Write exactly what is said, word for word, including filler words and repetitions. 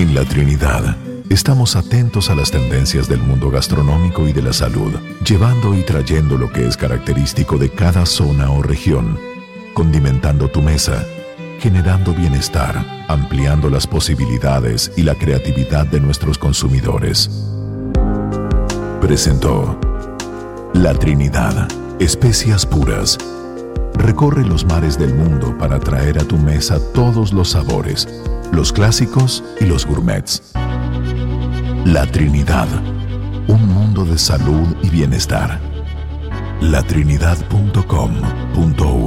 En La Trinidad, estamos atentos a las tendencias del mundo gastronómico y de la salud, llevando y trayendo lo que es característico de cada zona o región, condimentando tu mesa, generando bienestar, ampliando las posibilidades y la creatividad de nuestros consumidores. Presentó La Trinidad, especias puras. Recorre los mares del mundo para traer a tu mesa todos los sabores, los clásicos y los gourmets. La Trinidad, un mundo de salud y bienestar. la trinidad punto com punto u